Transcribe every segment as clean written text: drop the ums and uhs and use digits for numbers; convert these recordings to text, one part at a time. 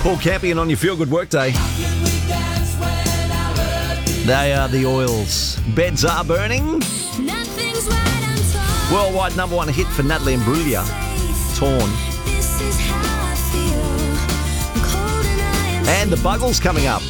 Paul Campion on your Feel Good Workday. They are the Oils. Beds are burning. Worldwide number one hit for Natalie Imbruglia. Torn. And the Buggles coming up.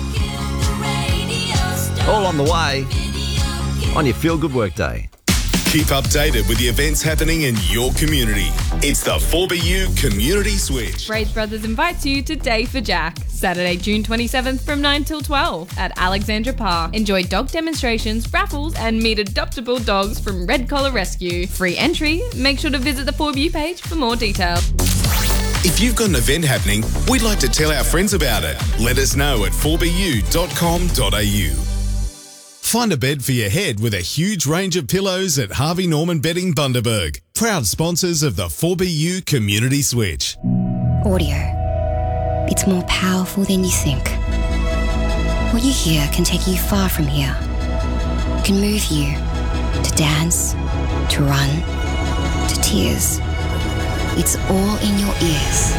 All on the way on your Feel Good Workday. Keep updated with the events happening in your community. It's the 4BU Community Switch. Braith Brothers invites you to Day for Jack, Saturday, June 27th from 9 till 12 at Alexandra Park. Enjoy dog demonstrations, raffles and meet adoptable dogs from Red Collar Rescue. Free entry. Make sure to visit the 4BU page for more details. If you've got an event happening, we'd like to tell our friends about it. Let us know at 4bu.com.au. Find a bed for your head with a huge range of pillows at Harvey Norman Bedding Bundaberg. Proud sponsors of the 4BU Community Switch. Audio. It's more powerful than you think. What you hear can take you far from here. It can move you to dance, to run, to tears. It's all in your ears.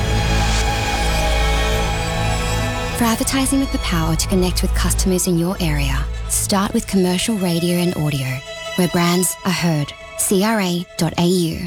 For advertising with the power to connect with customers in your area, start with commercial radio and audio, where brands are heard. CRA.au.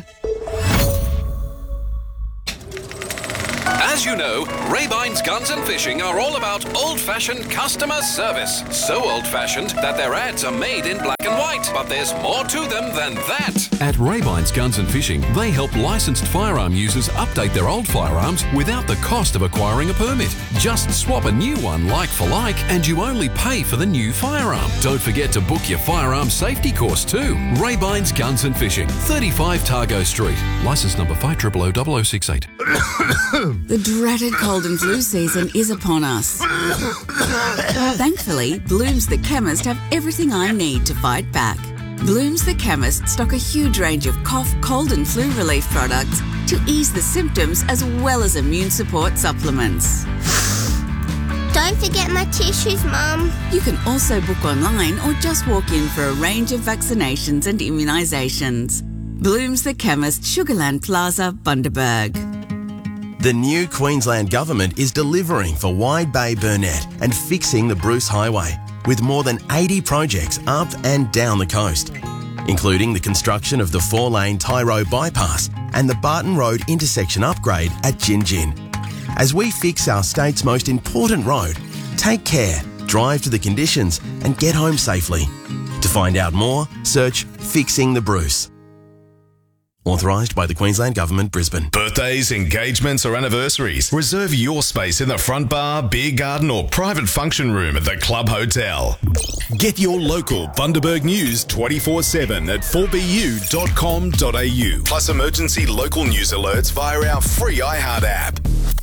As you know, Raybine's Guns and Fishing are all about old-fashioned customer service. So old-fashioned that their ads are made in black and white. But there's more to them than that. At Raybine's Guns and Fishing, they help licensed firearm users update their old firearms without the cost of acquiring a permit. Just swap a new one like for like and you only pay for the new firearm. Don't forget to book your firearm safety course too. Raybine's Guns and Fishing, 35 Targo Street. Licence number 5000068. The dreaded cold and flu season is upon us. Thankfully, Blooms the Chemist have everything I need to fight back. Blooms the Chemist stock a huge range of cough, cold and flu relief products to ease the symptoms as well as immune support supplements. Don't forget my tissues, Mum. You can also book online or just walk in for a range of vaccinations and immunisations. Blooms the Chemist, Sugarland Plaza, Bundaberg. The new Queensland Government is delivering for Wide Bay Burnett and fixing the Bruce Highway with more than 80 projects up and down the coast, including the construction of the 4-lane Tyro bypass and the Barton Road intersection upgrade at Gin Gin. As we fix our state's most important road, take care, drive to the conditions and get home safely. To find out more, search Fixing the Bruce. Authorised by the Queensland Government, Brisbane. Birthdays, engagements or anniversaries. Reserve your space in the front bar, beer garden or private function room at the Club Hotel. Get your local Bundaberg news 24/7 at 4bu.com.au. Plus emergency local news alerts via our free iHeart app.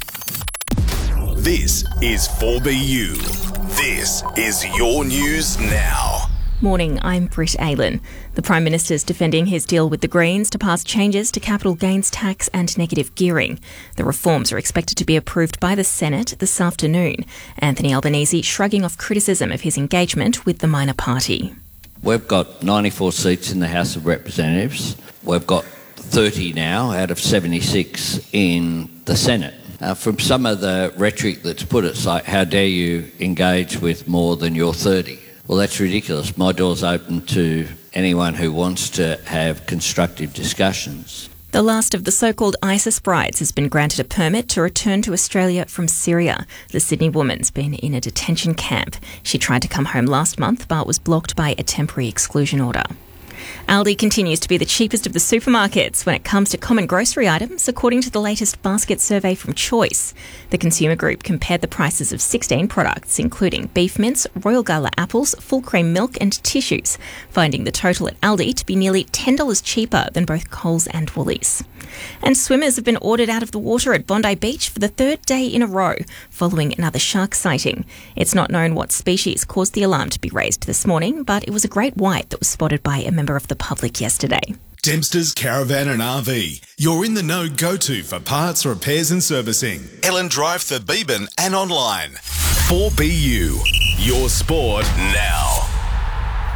This is 4BU. This is your news now. Morning, I'm Britt Aylan. The Prime Minister's defending his deal with the Greens to pass changes to capital gains tax and negative gearing. The reforms are expected to be approved by the Senate this afternoon. Anthony Albanese shrugging off criticism of his engagement with the minor party. We've got 94 seats in the House of Representatives. We've got 30 now out of 76 in the Senate. From some of the rhetoric that's put, it's like, how dare you engage with more than your 30? Well, that's ridiculous. My door's open to anyone who wants to have constructive discussions. The last of the so-called ISIS brides has been granted a permit to return to Australia from Syria. The Sydney woman's been in a detention camp. She tried to come home last month but was blocked by a temporary exclusion order. Aldi continues to be the cheapest of the supermarkets when it comes to common grocery items, according to the latest basket survey from Choice. The consumer group compared the prices of 16 products, including beef mince, Royal Gala apples, full cream milk and tissues, finding the total at Aldi to be nearly $10 cheaper than both Coles and Woolies. And swimmers have been ordered out of the water at Bondi Beach for the third day in a row, following another shark sighting. It's not known what species caused the alarm to be raised this morning, but it was a great white that was spotted by a member of the public yesterday. Dempster's Caravan and RV. You're in the know go-to for parts, repairs and servicing. Ellen Drive, Thebeban and online. 4BU. Your sport now.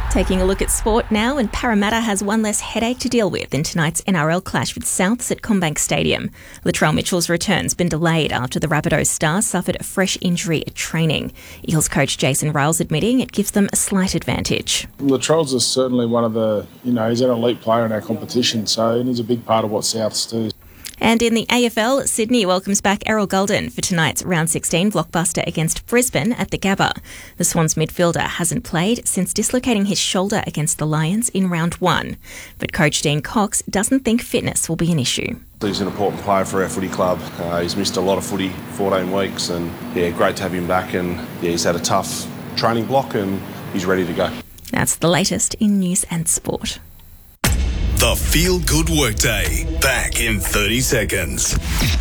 Taking a look at sport now, and Parramatta has one less headache to deal with in tonight's NRL clash with Souths at CommBank Stadium. Latrell Mitchell's return's been delayed after the Rabbitohs star suffered a fresh injury at training. Eels coach Jason Ryles admitting it gives them a slight advantage. Latrell's is certainly one of the, he's an elite player in our competition, so he's a big part of what Souths do. And in the AFL, Sydney welcomes back Errol Gulden for tonight's round 16 blockbuster against Brisbane at the Gabba. The Swans midfielder hasn't played since dislocating his shoulder against the Lions in round 1. But coach Dean Cox doesn't think fitness will be an issue. He's an important player for our footy club. He's missed a lot of footy, 14 weeks, and great to have him back. And he's had a tough training block and he's ready to go. That's the latest in news and sport. The Feel Good Workday, back in 30 seconds.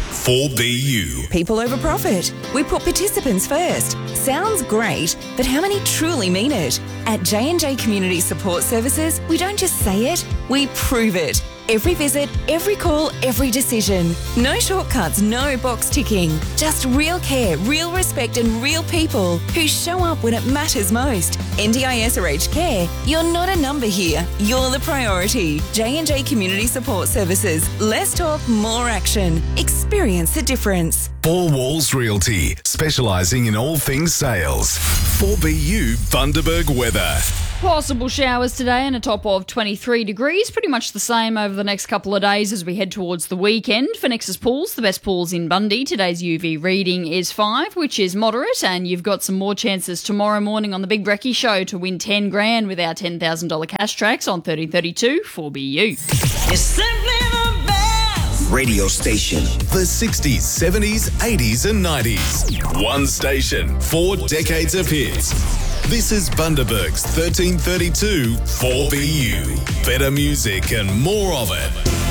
4BU. People over profit. We put participants first. Sounds great, but how many truly mean it? At J&J Community Support Services, we don't just say it, we prove it. Every visit, every call, every decision. No shortcuts, no box ticking. Just real care, real respect and real people who show up when it matters most. NDIS or aged care, you're not a number here. You're the priority. J&J Community Support Services. Less talk, more action. Experience the difference. Four Walls Realty, specialising in all things sales. 4BU Bundaberg weather. Possible showers today and a top of 23 degrees. Pretty much the same over the next couple of days as we head towards the weekend. For Nexus Pools, the best pools in Bundy, today's UV reading is 5, which is moderate, and you've got some more chances tomorrow morning on the Big Brekkie Show to win $10,000 with our $10,000 cash tracks on 1332 4BU. It's simply the best radio station. The 60s, 70s, 80s and 90s. One station, 4 decades of hits. This is Bundaberg's 1332 4BU. Better music and more of it.